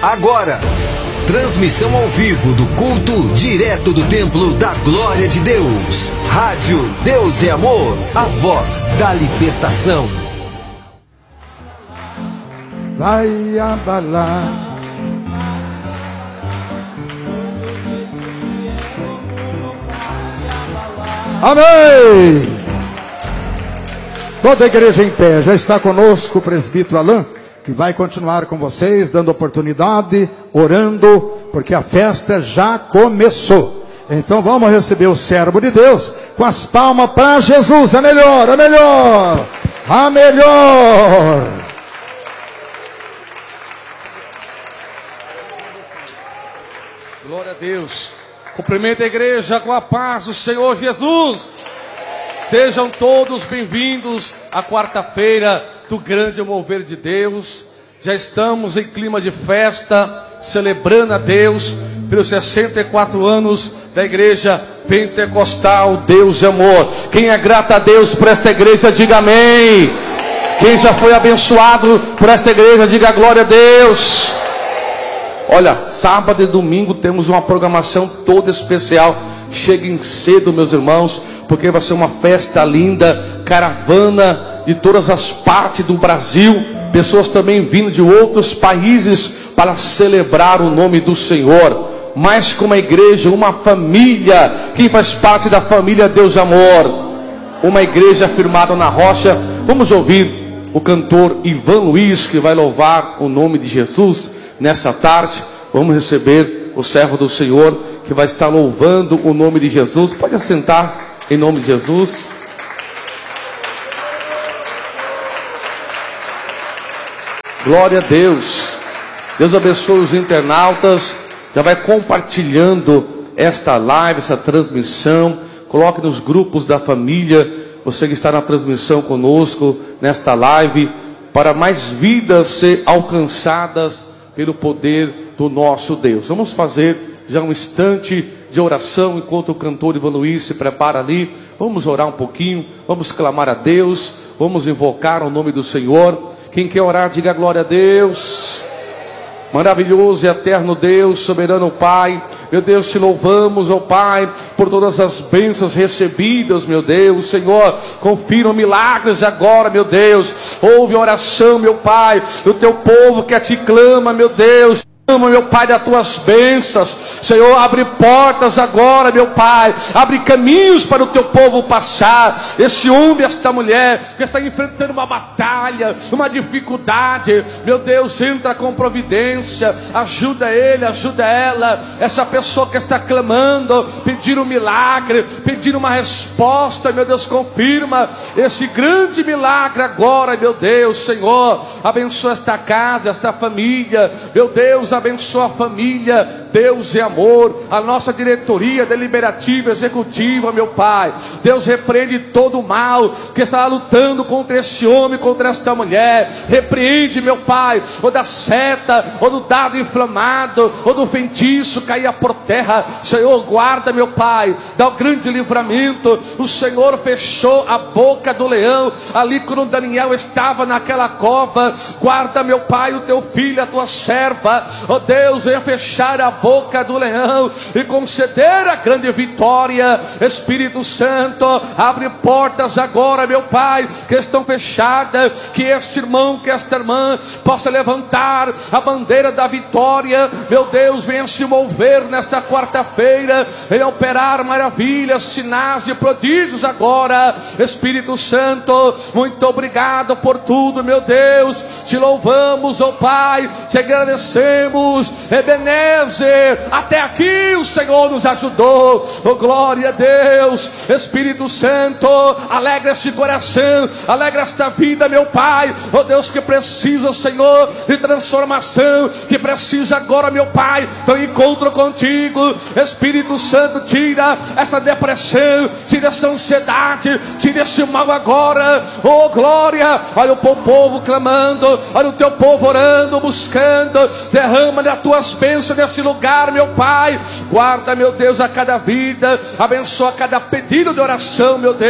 agora. Transmissão ao vivo do culto direto do Templo da Glória de Deus. Rádio Deus é Amor, a voz da libertação. Vai abalar. Amém. Toda a igreja em pé. Já está conosco o presbítero Alain, que vai continuar com vocês, dando oportunidade, orando, porque a festa já começou. Então vamos receber o servo de Deus com as palmas para Jesus. A melhor, a melhor, a melhor. Glória a Deus. Cumprimento a igreja com a paz do Senhor Jesus. Sejam todos bem-vindos à quarta-feira do grande mover de Deus. Já estamos em clima de festa, celebrando a Deus pelos 64 anos da igreja pentecostal Deus é Amor. Quem é grato a Deus por esta igreja, diga amém. Quem já foi abençoado por esta igreja, diga glória a Deus. Olha, sábado e domingo temos uma programação toda especial. Cheguem cedo, meus irmãos, porque vai ser uma festa linda, caravana de todas as partes do Brasil, pessoas também vindo de outros países para celebrar o nome do Senhor. Mas como a igreja, uma família, quem faz parte da família Deus Amor, uma igreja firmada na rocha. Vamos ouvir o cantor Ivan Luiz, que vai louvar o nome de Jesus nessa tarde. Vamos receber o servo do Senhor, que vai estar louvando o nome de Jesus. Pode assentar em nome de Jesus. Glória a Deus. Deus abençoe os internautas. Já vai compartilhando esta live, essa transmissão. Coloque nos grupos da família, você que está na transmissão conosco, nesta live, para mais vidas ser alcançadas pelo poder do nosso Deus. Vamos fazer já um instante de oração, enquanto o cantor Ivan Luiz se prepara ali. Vamos orar um pouquinho, vamos clamar a Deus, vamos invocar o nome do Senhor. Quem quer orar, diga glória a Deus. Maravilhoso e eterno Deus, soberano Pai, meu Deus, te louvamos, ó Pai, por todas as bênçãos recebidas, meu Deus. Senhor, confirma milagres agora, meu Deus. Ouve a oração, meu Pai, do teu povo que a ti clama, meu Deus. Meu Pai, das tuas bênçãos, Senhor, abre portas agora, meu Pai, abre caminhos para o teu povo passar. Esse homem, esta mulher que está enfrentando uma batalha, uma dificuldade, meu Deus, entra com providência, ajuda ele, ajuda ela. Essa pessoa que está clamando, pedindo um milagre, pedindo uma resposta, meu Deus, confirma esse grande milagre agora, meu Deus. Senhor, abençoa esta casa, esta família, meu Deus, abençoa a família, Deus é Amor, a nossa diretoria deliberativa, executiva, meu Pai. Deus, repreende todo o mal que está lutando contra esse homem, contra esta mulher. Repreende, meu Pai, ou da seta, ou do dado inflamado, ou do feitiço cair por terra. Senhor, guarda, meu Pai, dá o grande livramento. O Senhor fechou a boca do leão ali quando Daniel estava naquela cova. Guarda, meu Pai, o teu filho, a tua serva. Oh Deus, venha fechar a boca do leão e conceder a grande vitória. Espírito Santo, abre portas agora, meu Pai, que estão fechadas. Que este irmão, que esta irmã possa levantar a bandeira da vitória. Meu Deus, venha se mover nesta quarta-feira, venha operar maravilhas, sinais e prodígios agora. Espírito Santo, muito obrigado por tudo, meu Deus. Te louvamos, oh Pai, te agradecemos. Ebenezer, até aqui o Senhor nos ajudou. Oh, glória a Deus. Espírito Santo, alegra este coração, alegra esta vida, meu Pai. Oh Deus, que precisa, Senhor, de transformação, que precisa agora, meu Pai, do encontro contigo. Espírito Santo, tira essa depressão, tira essa ansiedade, tira esse mal agora. Oh glória, olha o teu povo clamando, olha o teu povo orando, buscando. Derrama das tuas bênçãos nesse lugar, meu Pai. Guarda, meu Deus, a cada vida, abençoa cada pedido de oração, meu Deus.